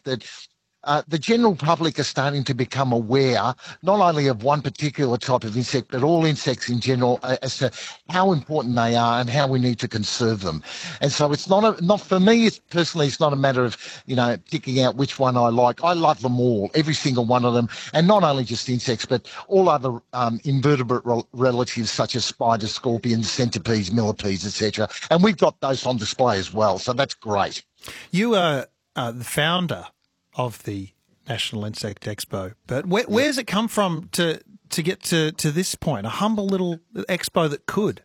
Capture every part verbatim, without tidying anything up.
that Uh, the general public are starting to become aware not only of one particular type of insect, but all insects in general, uh, as to how important they are and how we need to conserve them. And so it's not a, not for me. It's personally, it's not a matter of you know picking out which one I like. I love them all, every single one of them, and not only just insects, but all other um, invertebrate rel- relatives such as spiders, scorpions, centipedes, millipedes, et cetera. And we've got those on display as well, so that's great. You are uh, the founder of the National Insect Expo, but where, where does it come from to to get to, to this point? A humble little expo that could.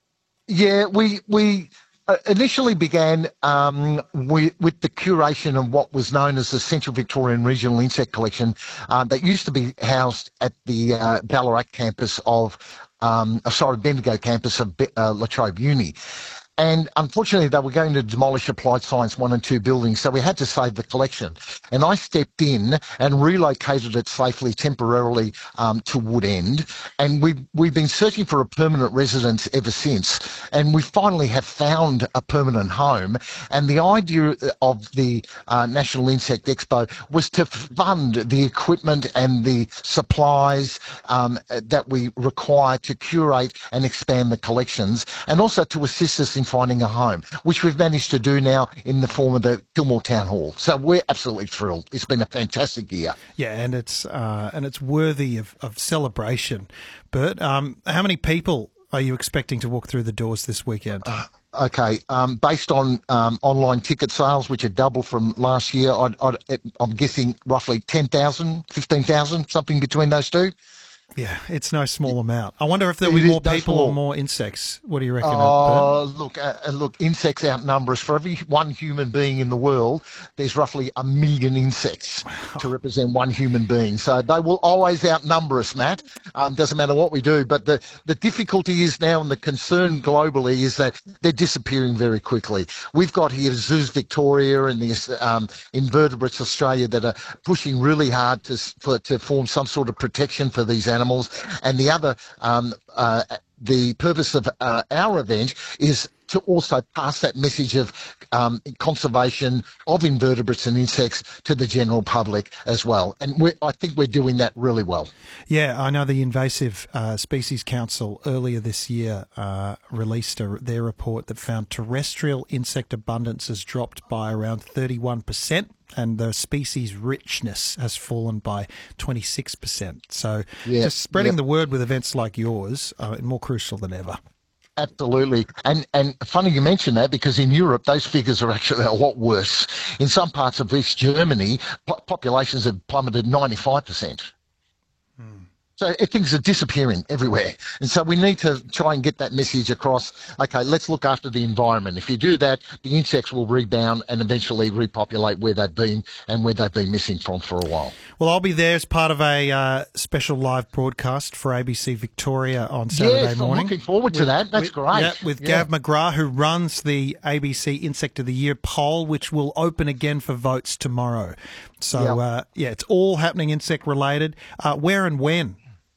Yeah, we we initially began um, with, with the curation of what was known as the Central Victorian Regional Insect Collection uh, that used to be housed at the uh, Ballarat campus of, um, sorry, Bendigo campus of uh, La Trobe Uni. And unfortunately, they were going to demolish Applied Science one and two buildings, so we had to save the collection. And I stepped in and relocated it safely, temporarily, um, to Woodend. And we've, we've been searching for a permanent residence ever since. And we finally have found a permanent home. And the idea of the uh, National Insect Expo was to fund the equipment and the supplies um, that we require to curate and expand the collections, and also to assist us in finding a home, which we've managed to do now in the form of the Kilmore Town Hall. So we're absolutely thrilled. It's been a fantastic year. Yeah, and it's uh, and it's worthy of, of celebration. Bert, um, how many people are you expecting to walk through the doors this weekend? Uh, okay, um, based on um, online ticket sales, which are double from last year, I'd, I'd, I'm guessing roughly ten thousand, fifteen thousand, something between those two. Yeah, it's no small amount. I wonder if there'll be more people or more insects. What do you reckon? Oh, uh, look, uh, look, insects outnumber us. For every one human being in the world, there's roughly a million insects wow. to represent one human being. So they will always outnumber us, Matt. Um, doesn't matter what we do. But the, the difficulty is now, and the concern globally, is that they're disappearing very quickly. We've got here Zoos Victoria and the um, Invertebrates Australia that are pushing really hard to, for, to form some sort of protection for these animals. Animals, and the other, um, uh, the purpose of uh, our event is to also pass that message of um, conservation of invertebrates and insects to the general public as well. And we're, I think we're doing that really well. Yeah, I know the Invasive uh, Species Council earlier this year uh, released a, their report that found terrestrial insect abundance has dropped by around thirty-one percent. And the species richness has fallen by twenty-six percent. So yeah, just spreading yeah. the word with events like yours uh, is more crucial than ever. Absolutely. And and funny you mention that, because in Europe, those figures are actually a lot worse. In some parts of East Germany, po- populations have plummeted ninety-five percent. Hmm. So things are disappearing everywhere. And so we need to try and get that message across. Okay, let's look after the environment. If you do that, the insects will rebound and eventually repopulate where they've been and where they've been missing from for a while. Well, I'll be there as part of a uh, special live broadcast for A B C Victoria on Saturday yes, morning. I'm looking forward to with, that. That's with, great. Yeah, with yeah. Gav McGrath, who runs the A B C Insect of the Year poll, which will open again for votes tomorrow. So, yep. uh, yeah, it's all happening insect related. Uh, where and when?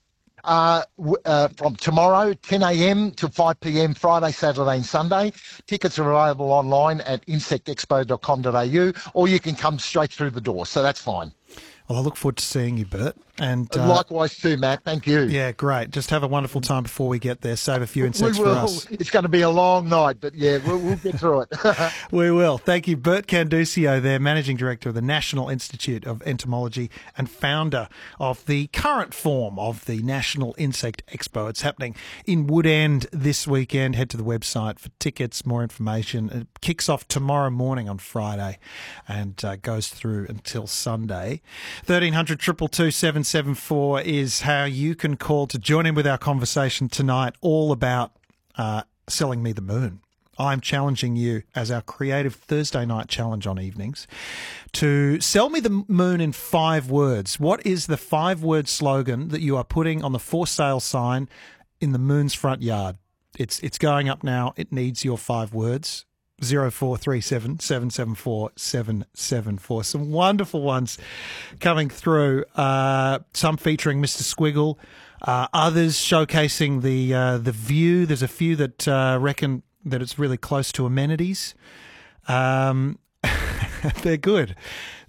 Uh, uh, from tomorrow, ten a.m. to five p.m, Friday, Saturday and Sunday. Tickets are available online at insect expo dot com dot a u, or you can come straight through the door, so that's fine. Well, I look forward to seeing you, Bert. And uh, likewise too, Matt. Thank you. Yeah, great. Just have a wonderful time before we get there. Save a few insects we will. for us. It's going to be a long night, but yeah, we'll, we'll get through it. We will. Thank you, Bert Canducio there, Managing Director of the National Institute of Entomology and founder of the current form of the National Insect Expo. It's happening in Woodend this weekend. Head to the website for tickets, more information. It kicks off tomorrow morning on Friday and uh, goes through until Sunday. thirteen hundred, two two two, seven seven four is how you can call to join in with our conversation tonight, all about uh, selling me the moon. I'm challenging you, as our creative Thursday night challenge on evenings, to sell me the moon in five words. What is the five-word slogan that you are putting on the for sale sign in the moon's front yard? It's it's going up now. It needs your five words. zero four three seven, seven seven four, seven seven four. Some wonderful ones coming through, uh, some featuring Mister Squiggle, uh, others showcasing the uh, the view. There's a few that uh, reckon that it's really close to amenities. Um, they're good.